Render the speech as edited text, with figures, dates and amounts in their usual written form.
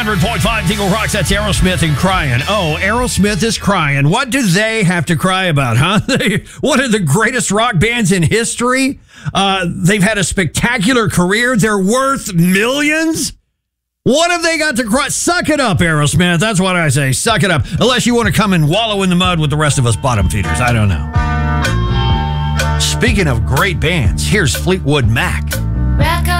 100.5 Eagle Rocks. That's Aerosmith and Crying. Oh, Aerosmith is crying. What do they have to cry about, huh? One of the greatest rock bands in history. They've had a spectacular career. They're worth millions. What have they got to cry? Suck it up, Aerosmith. That's what I say. Suck it up. Unless you want to come and wallow in the mud with the rest of us bottom feeders. I don't know. Speaking of great bands, here's Fleetwood Mac. Welcome